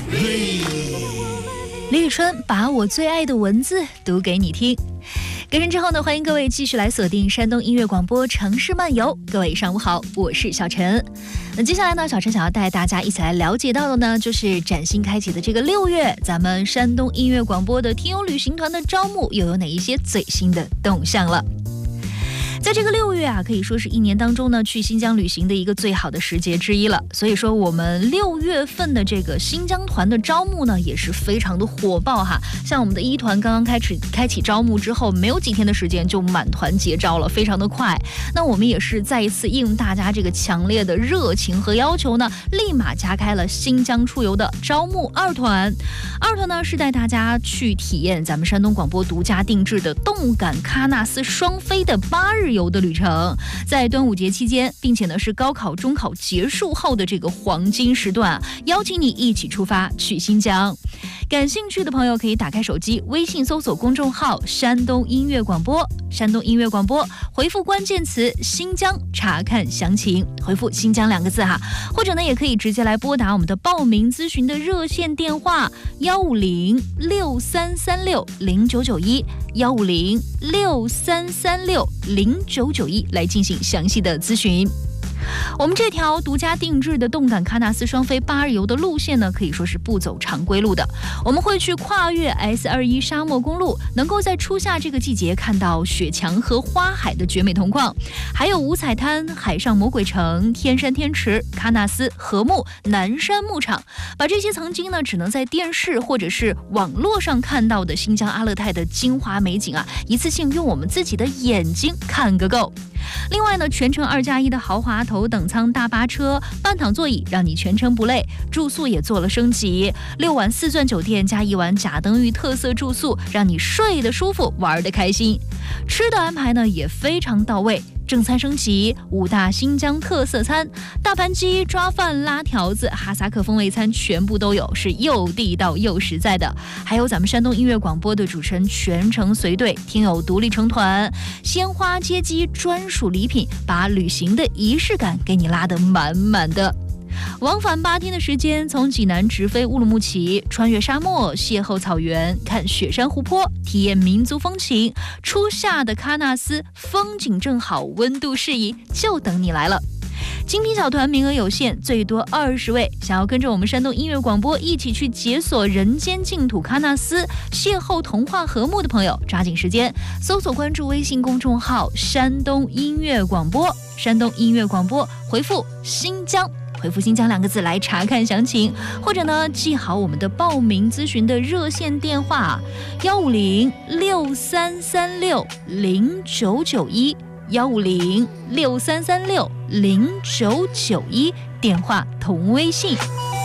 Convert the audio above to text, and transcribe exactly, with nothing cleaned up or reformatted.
李宇春把我最爱的文字读给你听。歌声之后呢，欢迎各位继续来锁定山东音乐广播城市漫游。各位上午好，我是小陈。那接下来呢，小陈想要带大家一起来了解到的呢，就是崭新开启的这个六月，咱们山东音乐广播的听友旅行团的招募又有哪一些最新的动向了。在这个六月啊，可以说是一年当中呢去新疆旅行的一个最好的时节之一了。所以说我们六月份的这个新疆团的招募呢也是非常的火爆哈。像我们的一团刚刚开始开启招募之后，没有几天的时间就满团结招了，非常的快。那我们也是再一次应大家这个强烈的热情和要求呢，立马加开了新疆出游的招募二团。二团呢是带大家去体验咱们山东广播独家定制的动感喀纳斯双飞的八日游的旅程，在端午节期间，并且呢是高考中考结束后的这个黄金时段啊，邀请你一起出发去新疆。感兴趣的朋友可以打开手机微信搜索公众号山东音乐广播，山东音乐广播回复关键词新疆查看详情，回复新疆两个字哈，或者呢也可以直接来拨打我们的报名咨询的热线电话幺五零六三三六零九九一幺五零六三三六零九九一来进行详细的咨询。我们这条独家定制的动感喀纳斯双飞八日游的路线呢，可以说是不走常规路的。我们会去跨越 S 二十一 沙漠公路，能够在初夏这个季节看到雪墙和花海的绝美铜矿，还有五彩滩、海上魔鬼城、天山天池、喀纳斯禾木、南山牧场，把这些曾经呢只能在电视或者是网络上看到的新疆阿勒泰的精华美景啊，一次性用我们自己的眼睛看个够。另外呢，全程二加一的豪华头等舱大巴车，半躺座椅让你全程不累，住宿也做了升级，六晚四钻酒店加一晚甲登峪特色住宿，让你睡得舒服，玩得开心。吃的安排呢也非常到位，正餐升级，五大新疆特色餐，大盘鸡、抓饭、拉条子、哈萨克风味餐全部都有，是又地道又实在的。还有咱们山东音乐广播的主持人全程随队，听友独立成团，鲜花、接机、专属礼品，把旅行的仪式感给你拉得满满的。往返八天的时间，从济南直飞乌鲁木齐，穿越沙漠，邂逅草原，看雪山湖泊，体验民族风情。初夏的喀纳斯风景正好，温度适宜，就等你来了。精品小团名额有限，最多二十位。想要跟着我们山东音乐广播一起去解锁人间净土喀纳斯，邂逅童话和睦的朋友，抓紧时间搜索关注微信公众号山东音乐广播，山东音乐广播回复新疆，回复新疆两个字来查看详情，或者呢记好我们的报名咨询的热线电话幺五零六三三六零九九一幺五零六三三六零九九一，电话同微信。